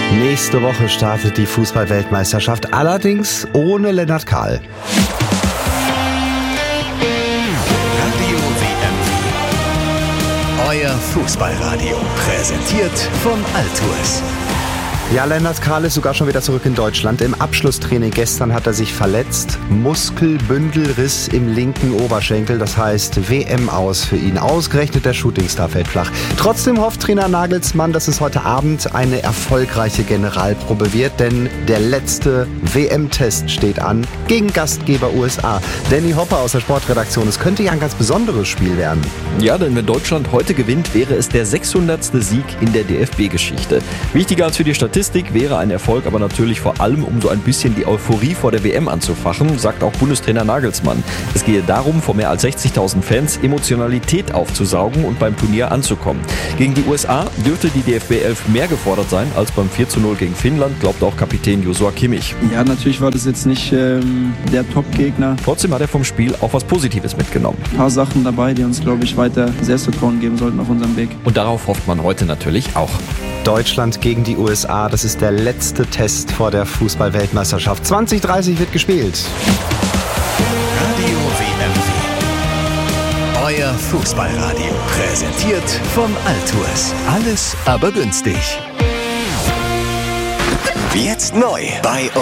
Nächste Woche startet die Fußball-Weltmeisterschaft, allerdings ohne Lennart Kahl. Radio WM. Euer Fußballradio. Präsentiert von Altours. Ja, Lennart Kahl ist sogar schon wieder zurück in Deutschland. Im Abschlusstraining gestern hat er sich verletzt. Muskelbündelriss im linken Oberschenkel. Das heißt WM aus für ihn. Ausgerechnet der Shootingstar fällt flach. Trotzdem hofft Trainer Nagelsmann, dass es heute Abend eine erfolgreiche Generalprobe wird. Denn der letzte WM-Test steht an gegen Gastgeber USA. Danny Hopper aus der Sportredaktion. Es könnte ja ein ganz besonderes Spiel werden. Ja, denn wenn Deutschland heute gewinnt, wäre es der 600. Sieg in der DFB-Geschichte. Wichtiger als für die Statistik wäre ein Erfolg, aber natürlich vor allem, um so ein bisschen die Euphorie vor der WM anzufachen, sagt auch Bundestrainer Nagelsmann. Es gehe darum, vor mehr als 60.000 Fans Emotionalität aufzusaugen und beim Turnier anzukommen. Gegen die USA dürfte die DFB 11 mehr gefordert sein als beim 4:0 gegen Finnland, glaubt auch Kapitän Joshua Kimmich. Ja, natürlich war das jetzt nicht der Top-Gegner. Trotzdem hat er vom Spiel auch was Positives mitgenommen. Ein paar Sachen dabei, die uns, glaube ich, weiter Selbstvertrauen geben sollten auf unserem Weg. Und darauf hofft man heute natürlich auch. Deutschland gegen die USA, das ist der letzte Test vor der Fußball-Weltmeisterschaft. 2030 wird gespielt. Radio WM. Euer Fußballradio. Präsentiert von Altours. Alles aber günstig. Jetzt neu bei